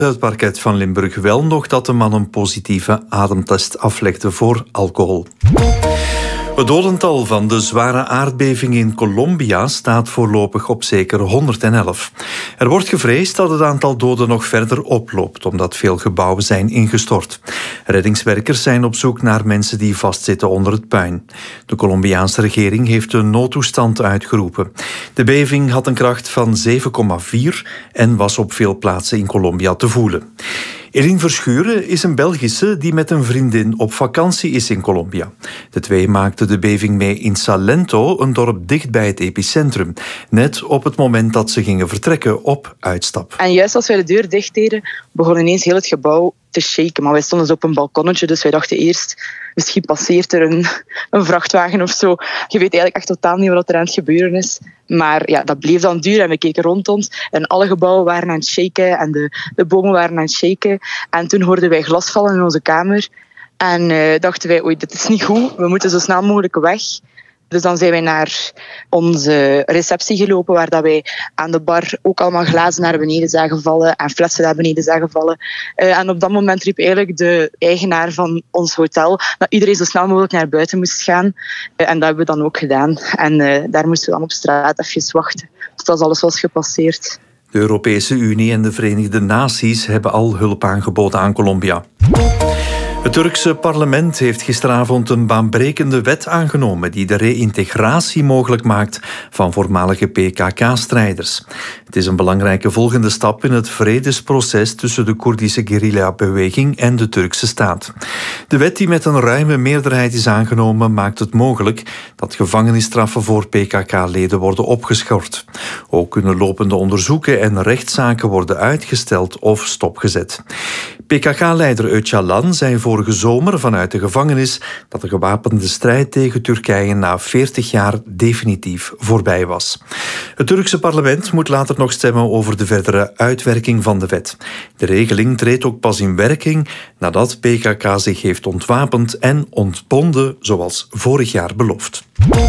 Het parket van Limburg wel nog dat de man een positieve ademtest aflegde voor alcohol. Het dodental van de zware aardbeving in Colombia staat voorlopig op zeker 111. Er wordt gevreesd dat het aantal doden nog verder oploopt, omdat veel gebouwen zijn ingestort. Reddingswerkers zijn op zoek naar mensen die vastzitten onder het puin. De Colombiaanse regering heeft een noodtoestand uitgeroepen. De beving had een kracht van 7,4 en was op veel plaatsen in Colombia te voelen. Eline Verschuren is een Belgische die met een vriendin op vakantie is in Colombia. De twee maakten de beving mee in Salento, een dorp dicht bij het epicentrum. Net op het moment dat ze gingen vertrekken op uitstap. En juist als wij de deur dicht deden, begon ineens heel het gebouw te shaken. Maar wij stonden dus op een balkonnetje, dus wij dachten eerst, misschien passeert er een vrachtwagen of zo. Je weet eigenlijk echt totaal niet wat er aan het gebeuren is. Maar ja, dat bleef dan duren en we keken rond ons. En alle gebouwen waren aan het shaken en de bomen waren aan het shaken. En toen hoorden wij glas vallen in onze kamer. En dachten wij, oei, dit is niet goed. We moeten zo snel mogelijk weg. Dus dan zijn wij naar onze receptie gelopen, waar dat wij aan de bar ook allemaal glazen naar beneden zagen vallen en flessen naar beneden zagen vallen. En op dat moment riep eigenlijk de eigenaar van ons hotel dat iedereen zo snel mogelijk naar buiten moest gaan. En dat hebben we dan ook gedaan. En daar moesten we dan op straat even wachten tot alles was gepasseerd. De Europese Unie en de Verenigde Naties hebben al hulp aangeboden aan Colombia. Het Turkse parlement heeft gisteravond een baanbrekende wet aangenomen die de reïntegratie mogelijk maakt van voormalige PKK-strijders. Het is een belangrijke volgende stap in het vredesproces tussen de Koerdische guerrilla-beweging en de Turkse staat. De wet die met een ruime meerderheid is aangenomen maakt het mogelijk dat gevangenisstraffen voor PKK-leden worden opgeschort. Ook kunnen lopende onderzoeken en rechtszaken worden uitgesteld of stopgezet. PKK-leider Öcalan zei vorige zomer vanuit de gevangenis dat de gewapende strijd tegen Turkije na 40 jaar definitief voorbij was. Het Turkse parlement moet later nog stemmen over de verdere uitwerking van de wet. De regeling treedt ook pas in werking nadat PKK zich heeft ontwapend en ontbonden, zoals vorig jaar beloofd.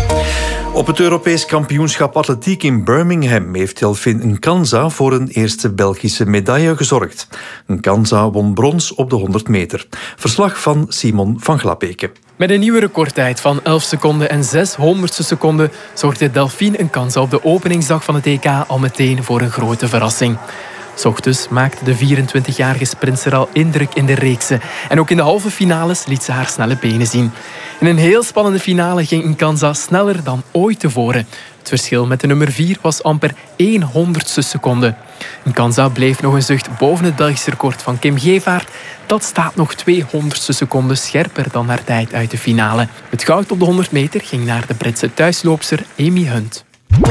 Op het Europees kampioenschap atletiek in Birmingham heeft Delphine Nkanza voor een eerste Belgische medaille gezorgd. Nkanza won brons op de 100 meter. Verslag van Simon van Glabeke. Met een nieuwe recordtijd van 11 seconden en 600ste seconden zorgde Delphine Nkanza op de openingsdag van het EK al meteen voor een grote verrassing. 's Ochtends maakte de 24-jarige sprinter al indruk in de reeksen. En ook in de halve finales liet ze haar snelle benen zien. In een heel spannende finale ging Nkanza sneller dan ooit tevoren. Het verschil met de nummer 4 was amper 100ste seconde. Nkanza bleef nog een zucht boven het Belgische record van Kim Gevaert. Dat staat nog 200ste seconden scherper dan haar tijd uit de finale. Het goud op de 100 meter ging naar de Britse thuisloopster Amy Hunt.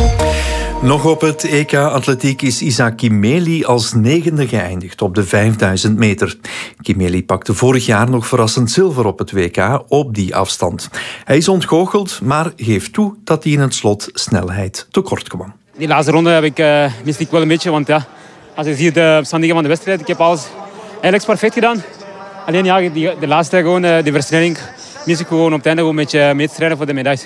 Nog op het EK Atletiek is Isa Kimeli als 9e geëindigd op de 5000 meter. Kimeli pakte vorig jaar nog verrassend zilver op het WK op die afstand. Hij is ontgoocheld, maar geeft toe dat hij in het slot snelheid tekort kwam. Die laatste ronde miste ik wel een beetje, want ja, als je ziet de omstandigheden van de wedstrijd, ik heb alles eigenlijk perfect gedaan. Alleen ja, de laatste gewoon, de versnelling mis ik gewoon op het einde een beetje mee te strijden voor de medailles.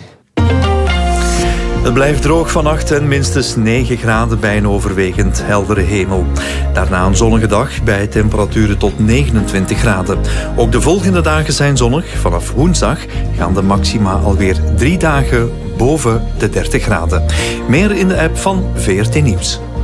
Het blijft droog vannacht en minstens 9 graden bij een overwegend heldere hemel. Daarna een zonnige dag bij temperaturen tot 29 graden. Ook de volgende dagen zijn zonnig. Vanaf woensdag gaan de maxima alweer 3 dagen boven de 30 graden. Meer in de app van VRT Nieuws.